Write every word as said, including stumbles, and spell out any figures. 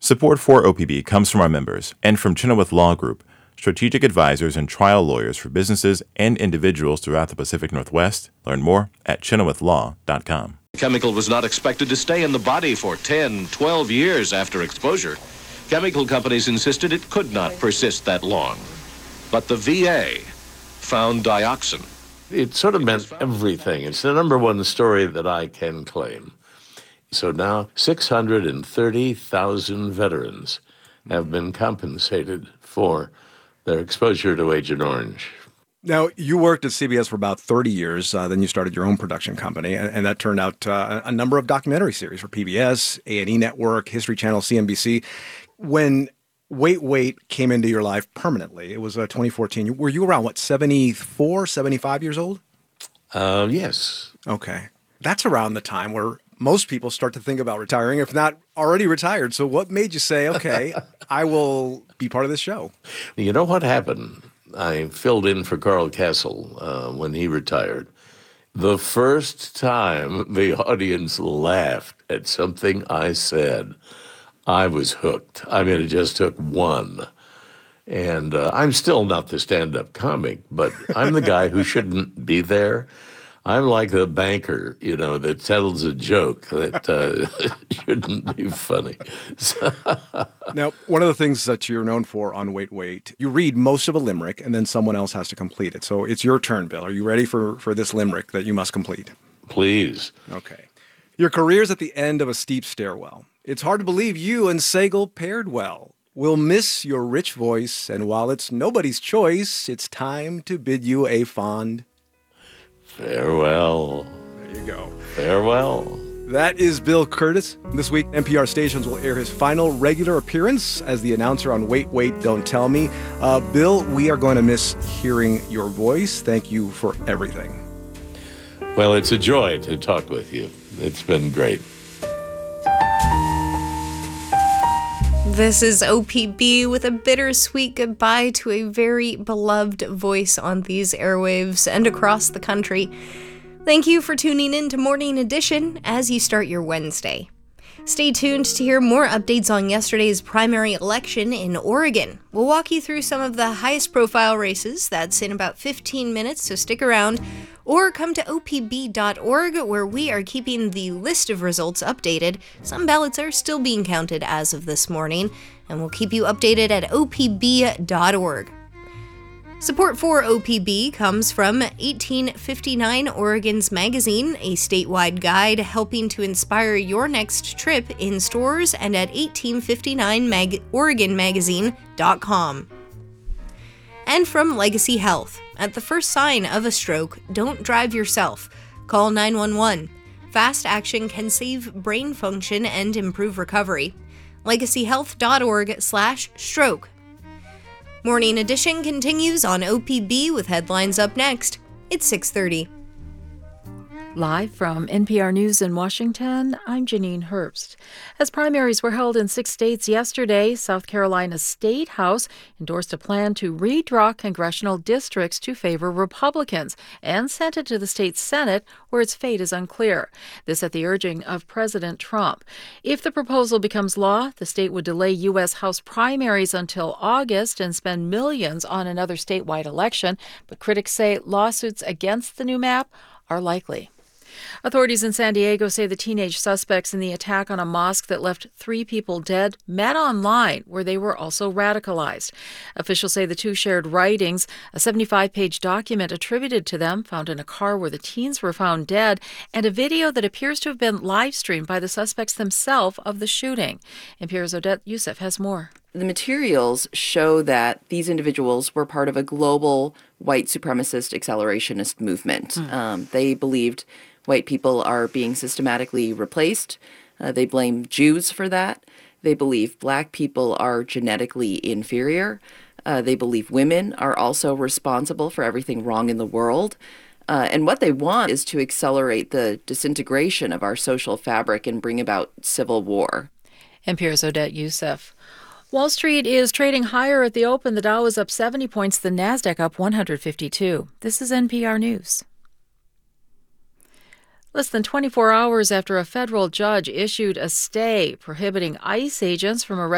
Support for O P B comes from our members and from Chenoweth Law Group, strategic advisors and trial lawyers for businesses and individuals throughout the Pacific Northwest. Learn more at chenoweth law dot com. The chemical was not expected to stay in the body for ten, twelve years after exposure. Chemical companies insisted it could not persist that long. But the V A found dioxin. It sort of meant everything. It's the number one story that I can claim. So now six hundred thirty thousand veterans have been compensated for their exposure to Agent Orange. Now, you worked at C B S for about thirty years. Uh, then you started your own production company, and, and that turned out uh, a number of documentary series for P B S, A and E Network, History Channel, C N B C. When Wait, Wait came into your life permanently, it was uh, twenty fourteen. Were you around, what, seventy-four, seventy-five years old? Uh, yes. Okay. That's around the time where most people start to think about retiring, if not already retired. So what made you say, okay, I will be part of this show? You know what happened? I filled in for Carl Castle uh, when he retired. The first time the audience laughed at something I said, I was hooked. I mean, it just took one. And uh, I'm still not the stand-up comic, but I'm the guy who shouldn't be there. I'm like the banker, you know, that tells a joke that uh, shouldn't be funny. So now, one of the things that you're known for on Wait, Wait, you read most of a limerick and then someone else has to complete it. So it's your turn, Bill. Are you ready for, for this limerick that you must complete? Please. Okay. Your career's at the end of a steep stairwell. It's hard to believe you and Sagal paired well. We'll miss your rich voice, and while it's nobody's choice, it's time to bid you a fond farewell. There you go. Farewell. That is Bill Kurtis. This week, N P R stations will air his final regular appearance as the announcer on Wait, Wait, Don't Tell Me. Uh, Bill, we are going to miss hearing your voice. Thank you for everything. Well, it's a joy to talk with you. It's been great. This is O P B with a bittersweet goodbye to a very beloved voice on these airwaves and across the country. Thank you for tuning in to Morning Edition as you start your Wednesday. Stay tuned to hear more updates on yesterday's primary election in Oregon. We'll walk you through some of the highest profile races. That's in about fifteen minutes, so stick around. Or come to O P B dot org, where we are keeping the list of results updated. Some ballots are still being counted as of this morning, and we'll keep you updated at O P B dot org. Support for O P B comes from eighteen fifty-nine Oregon's Magazine, a statewide guide helping to inspire your next trip in stores and at eighteen fifty-nine mag- oregon magazine dot com. And from Legacy Health. At the first sign of a stroke, don't drive yourself. Call nine one one. Fast action can save brain function and improve recovery. legacy health dot org slash stroke. Morning Edition continues on O P B with headlines up next. It's six thirty. Live from N P R News in Washington, I'm Janine Herbst. As primaries were held in six states yesterday, South Carolina's State House endorsed a plan to redraw congressional districts to favor Republicans and sent it to the state Senate, where its fate is unclear. This at the urging of President Trump. If the proposal becomes law, the state would delay U S. House primaries until August and spend millions on another statewide election. But critics say lawsuits against the new map are likely. Authorities in San Diego say the teenage suspects in the attack on a mosque that left three people dead met online, where they were also radicalized. Officials say the two shared writings, a seventy-five page document attributed to them found in a car where the teens were found dead, and a video that appears to have been live-streamed by the suspects themselves of the shooting. N P R's Odette Youssef has more. The materials show that these individuals were part of a global white supremacist accelerationist movement. Mm. Um, they believed white people are being systematically replaced. Uh, they blame Jews for that. They believe black people are genetically inferior. Uh, they believe women are also responsible for everything wrong in the world. Uh, and what they want is to accelerate the disintegration of our social fabric and bring about civil war. N P R's Odette Youssef. Wall Street is trading higher at the open. The Dow is up seventy points, the Nasdaq up one hundred fifty-two. This is N P R News. Less than twenty-four hours after a federal judge issued a stay prohibiting ICE agents from arresting